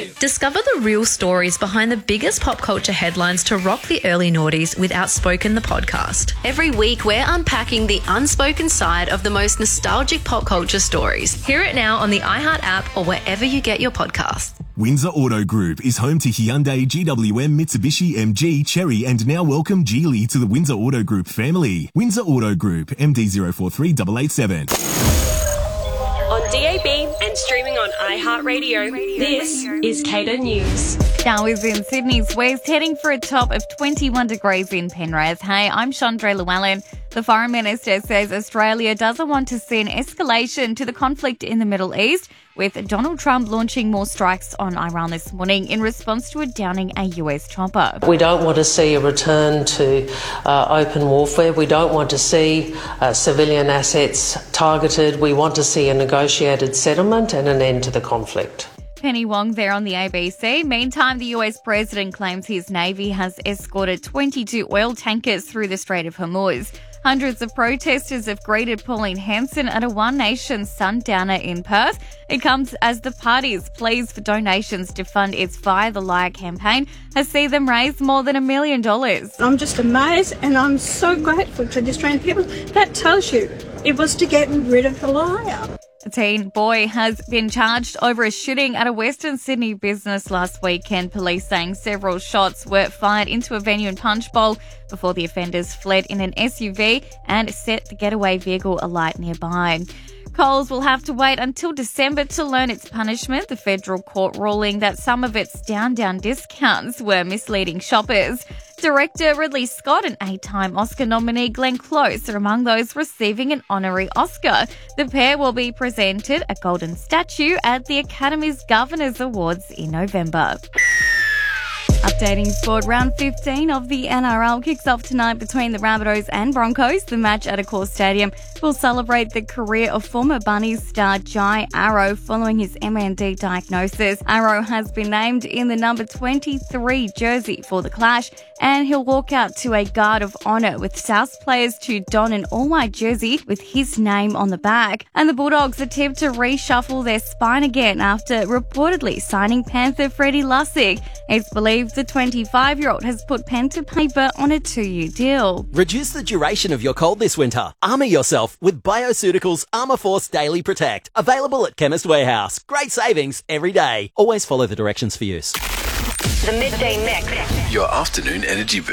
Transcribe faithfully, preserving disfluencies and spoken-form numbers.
Live. Discover the real stories behind the biggest pop culture headlines to rock the early noughties with Outspoken the podcast. Every week, we're unpacking the unspoken side of the most nostalgic pop culture stories. Hear it now on the iHeart app or wherever you get your podcasts. Windsor Auto Group is home to Hyundai, G W M, Mitsubishi, M G, Chery, and now welcome Geely to the Windsor Auto Group family. Windsor Auto Group, M D zero four three eight eight seven. On D A B and streaming on iHeartRadio, this is Cater News. Showers in Sydney's west, heading for a top of twenty-one degrees in Penrith. Hey, I'm Chandra Llewellyn. The Foreign Minister says Australia doesn't want to see an escalation to the conflict in the Middle East, with Donald Trump launching more strikes on Iran this morning in response to it downing a U S chopper. We don't want to see a return to uh, open warfare. We don't want to see uh, civilian assets targeted. We want to see a negotiated settlement and an end to the conflict. Penny Wong there on the A B C. Meantime, the U S president claims his Navy has escorted twenty-two oil tankers through the Strait of Hormuz. Hundreds of protesters have greeted Pauline Hanson at a One Nation sundowner in Perth. It comes as the party's pleas for donations to fund its Fire the Liar campaign has seen them raise more than a million dollars. I'm just amazed and I'm so grateful to the Australian people. That tells you it was to get rid of the liar. A teen boy has been charged over a shooting at a Western Sydney business last weekend. Police saying several shots were fired into a venue in Punchbowl before the offenders fled in an S U V and set the getaway vehicle alight nearby. Coles will have to wait until December to learn its punishment. The federal court ruling that some of its down-down discounts were misleading shoppers. Director Ridley Scott and eight-time Oscar nominee Glenn Close are among those receiving an honorary Oscar. The pair will be presented a golden statue at the Academy's Governors Awards in November. Updating sport, round fifteen of the N R L kicks off tonight between the Rabbitohs and Broncos. The match at Accor Stadium will celebrate the career of former Bunnies star Jai Arrow following his M N D diagnosis. Arrow has been named in the number twenty-three jersey for the clash, and he'll walk out to a guard of honour with South players to don an all-white jersey with his name on the back. And the Bulldogs attempt to reshuffle their spine again after reportedly signing Panther Freddie Lussick. It's believed the twenty-five-year-old has put pen to paper on a two-year deal. Reduce the duration of your cold this winter. Armour yourself with Bioceuticals Armour Force Daily Protect. Available at Chemist Warehouse. Great savings every day. Always follow the directions for use. The Midday Mix. Your afternoon energy boost.